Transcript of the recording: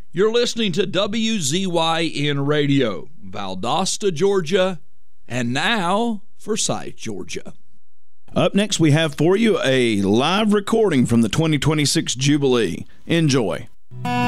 You're listening to WZYN Radio, Valdosta, Georgia, and now Forsyth, Georgia. Up next, we have for you a live recording from the 2026 Jubilee. Enjoy.